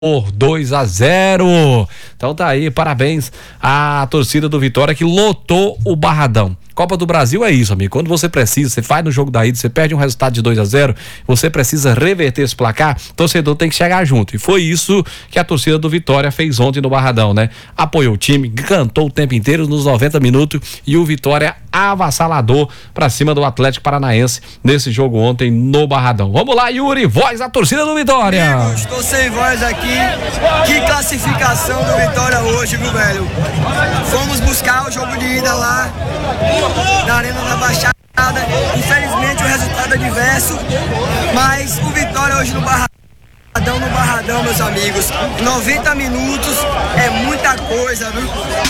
Por 2-0. Então tá aí, parabéns à torcida do Vitória que lotou o Barradão. Copa do Brasil é isso, amigo. Quando você precisa, você faz no jogo da ida, você perde um resultado de 2-0, você precisa reverter esse placar, o torcedor tem que chegar junto. E foi isso que a torcida do Vitória fez ontem no Barradão, né? Apoiou o time, cantou o tempo inteiro nos 90 minutos e o Vitória avassalador pra cima do Atlético Paranaense nesse jogo ontem no Barradão. Vamos lá, Yuri, voz da torcida do Vitória. Amigos, tô sem voz aqui. Que classificação do Vitória hoje, viu, velho? Fomos buscar o jogo de ida lá na Arena da Baixada. Infelizmente o resultado é adverso, mas o Vitória hoje no Barradão, meus amigos. 90 minutos é muita coisa, viu?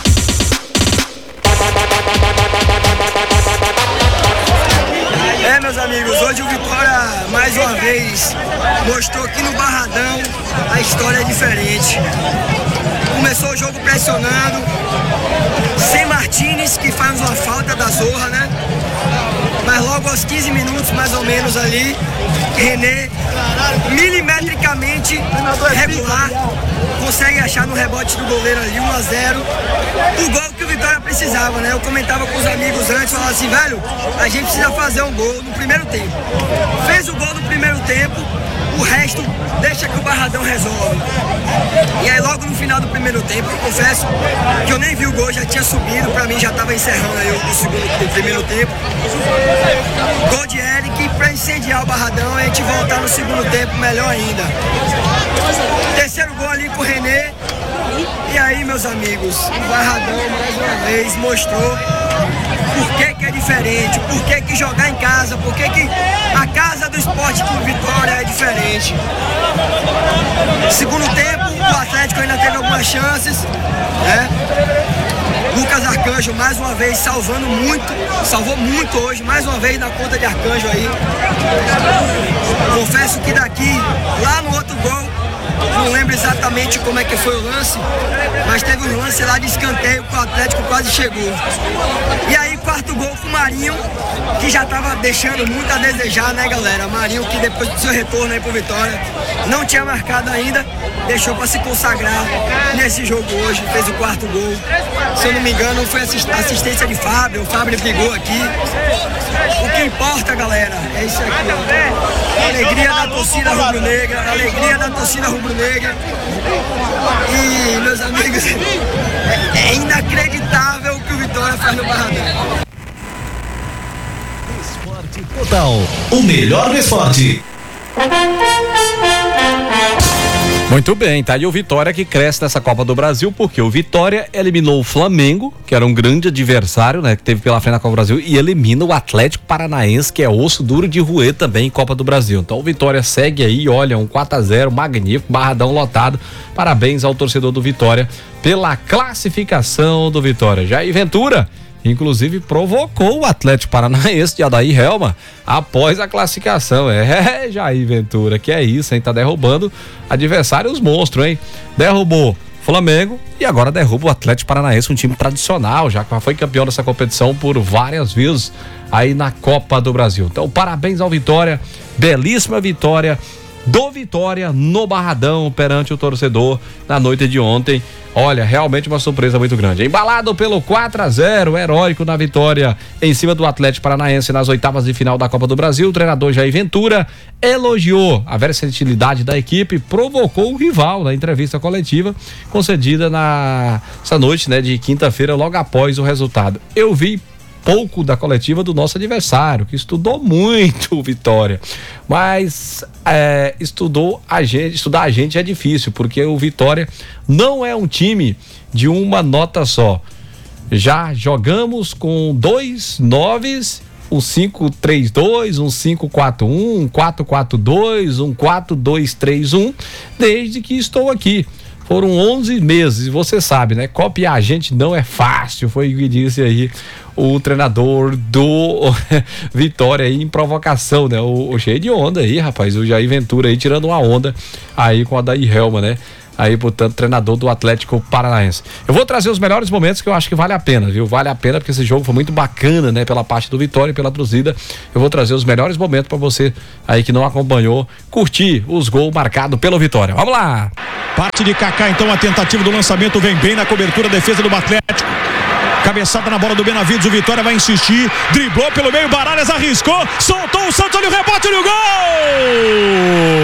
Meus amigos, hoje o Vitória mais uma vez mostrou que no Barradão a história é diferente. Começou o jogo pressionando, sem Martínez, que faz uma falta da zorra, né? Mas logo aos 15 minutos, mais ou menos ali, René, milimetricamente regular, consegue achar no rebote do goleiro ali, 1-0, o gol que o Vitória precisava, né? Eu comentava com os amigos antes, falava assim, velho, a gente precisa fazer um gol no primeiro tempo. Fez o gol no primeiro tempo, o resto deixa que o Barradão resolve. E aí logo no final do primeiro tempo, eu confesso que eu nem vi o gol, já tinha subido, pra mim já tava encerrando aí o primeiro tempo. Gol de Eric pra incendiar o Barradão e a gente voltar no segundo tempo melhor ainda. Terceiro gol ali com o René. E aí, meus amigos, o Barradão mais uma vez mostrou por que é diferente, por que jogar em casa, por que a casa do Esporte Clube Vitória é diferente. Segundo tempo, o Atlético ainda teve algumas chances, né? Lucas Arcanjo mais uma vez salvou muito hoje, mais uma vez na conta de Arcanjo aí. Confesso que daqui, lá no outro gol, não lembro exatamente como é que foi o lance, mas teve um lance lá de escanteio que o Atlético quase chegou. E aí, quarto gol com o Marinho, que já tava deixando muito a desejar, né, galera? Marinho, que depois do seu retorno aí pro Vitória, não tinha marcado ainda, deixou para se consagrar nesse jogo hoje, fez o quarto gol. Se eu não me engano, foi assistência de Fábio, o Fábio brigou aqui. O que importa, galera, é isso aqui, ó. A alegria da torcida rubro-negra, a alegria da torcida rubro-negra. E, meus amigos, é inacreditável o que o Vitória faz no Barradão. Esporte Total, o melhor do esporte. Muito bem, tá aí o Vitória que cresce nessa Copa do Brasil, porque o Vitória eliminou o Flamengo, que era um grande adversário, né, que teve pela frente na Copa do Brasil, e elimina o Atlético Paranaense, que é osso duro de roer também em Copa do Brasil. Então o Vitória segue aí, olha, um 4-0 magnífico, Barradão lotado. Parabéns ao torcedor do Vitória pela classificação do Vitória. Jair Ventura, inclusive, provocou o Atlético Paranaense de Adair Helma após a classificação. Jair Ventura, que é isso, hein? Tá derrubando adversários monstros, hein? Derrubou Flamengo e agora derruba o Atlético Paranaense, um time tradicional, já que foi campeão dessa competição por várias vezes aí na Copa do Brasil. Então, parabéns ao Vitória, belíssima vitória do Vitória no Barradão perante o torcedor na noite de ontem. Olha, realmente uma surpresa muito grande. Embalado pelo 4-0, heróico na vitória em cima do Atlético Paranaense nas oitavas de final da Copa do Brasil, o treinador Jair Ventura elogiou a versatilidade da equipe, provocou o rival na entrevista coletiva concedida nessa noite, né, de quinta-feira, logo após o resultado. Eu vi pouco da coletiva do nosso adversário, que estudou muito o Vitória, mas estudar a gente é difícil, porque o Vitória não é um time de uma nota só. Já jogamos com 2 9s, um 5-3-2, um 5-4-1, um 4-4-2, um 4-2-3-1, desde que estou aqui. Foram 11 meses, você sabe, né? Copiar a gente não é fácil, foi o que disse aí o treinador do Vitória aí em provocação, né? O cheio de onda aí, rapaz, o Jair Ventura aí tirando uma onda aí com a Adair Helma, né? aí, portanto, treinador do Atlético Paranaense. Eu vou trazer os melhores momentos que eu acho que vale a pena, viu? Vale a pena porque esse jogo foi muito bacana, né? Pela parte do Vitória e pela torcida. Eu vou trazer os melhores momentos para você aí que não acompanhou, curtir os gols marcados pelo Vitória. Vamos lá! Parte de Kaká, então, a tentativa do lançamento vem bem na cobertura, defesa do Atlético. Cabeçada na bola do Benavides, o Vitória vai insistir, driblou pelo meio, Baralhas arriscou, soltou o Santos, olha o rebote no gol!